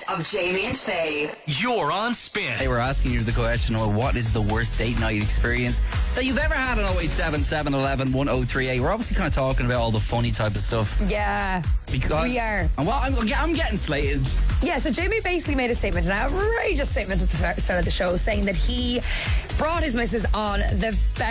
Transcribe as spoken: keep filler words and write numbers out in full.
of Jamie and Faye. You're on Spin. They were asking you the question, well, what is the worst date night experience that you've ever had on oh eight seven, seven one one, one oh three eight. We're obviously kind of talking about all the funny type of stuff. Yeah, Because we are. And well, I'm, I'm getting slated. Yeah, so Jamie basically made a statement, an outrageous statement at the start start of the show, saying that he brought his missus on the